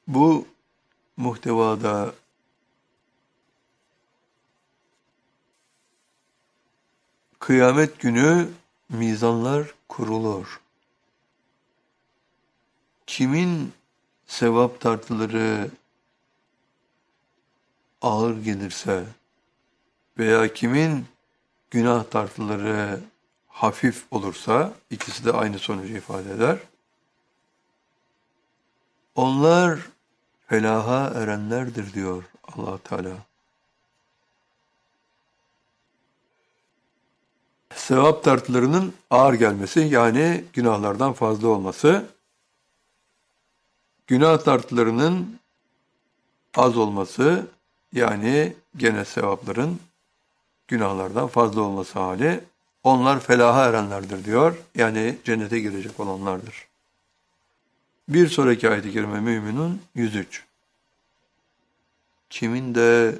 Bu muhtevada kıyamet günü mizanlar kurulur. Kimin sevap tartıları ağır gelirse veya kimin günah tartıları hafif olursa, ikisi de aynı sonucu ifade eder. Onlar felaha erenlerdir diyor Allah Teala. Sevap tartılarının ağır gelmesi, yani günahlardan fazla olması, günah tartılarının az olması, yani gene sevapların günahlardan fazla olması hali, onlar felaha erenlerdir diyor. Yani cennete girecek olanlardır. Bir sonraki ayet-i kerime Müminun 103. Kimin de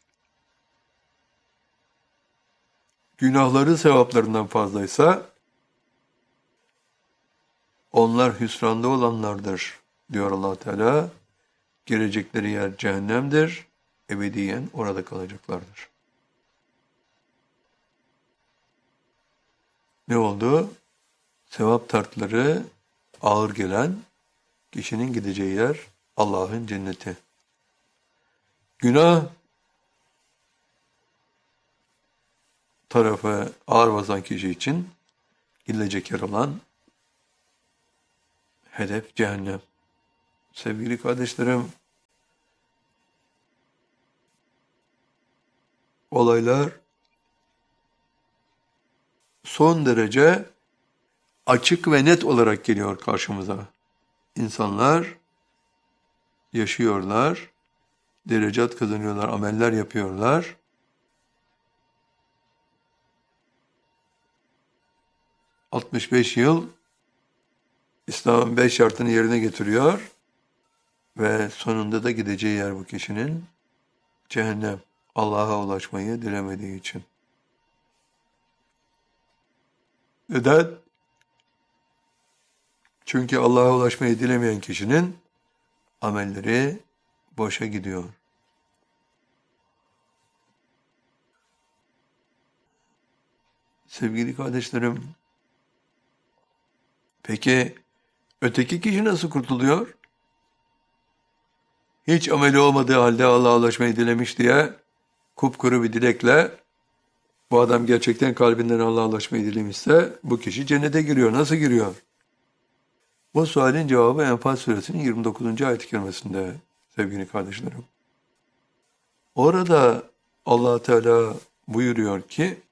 günahları sevaplarından fazlaysa onlar hüsranda olanlardır diyor Allah Teala. Girecekleri yer cehennemdir. Ebediyen orada kalacaklardır. Ne oldu? Sevap tartları ağır gelen kişinin gideceği yer Allah'ın cenneti. Günah tarafı ağır basan kişi için gidilecek yer olan hedef cehennem. Sevgili kardeşlerim, olaylar son derece açık ve net olarak geliyor karşımıza. İnsanlar yaşıyorlar, derecat kazanıyorlar, ameller yapıyorlar. ...65 yıl İslam'ın 5 şartını yerine getiriyor ve sonunda da gideceği yer bu kişinin cehennem. Allah'a ulaşmayı dilemediği için. Neden? Çünkü Allah'a ulaşmayı dilemeyen kişinin amelleri boşa gidiyor. Sevgili kardeşlerim, peki öteki kişi nasıl kurtuluyor? Hiç ameli olmadığı halde Allah'a ulaşmayı dilemiş diye kupkuru bir dilekle bu adam gerçekten kalbinden Allah'a ulaşmayı dilemişse bu kişi cennete giriyor. Nasıl giriyor? Bu sualin cevabı Enfal suresinin 29. ayet-i kerimesinde sevgili kardeşlerim. Orada Allah Teala buyuruyor ki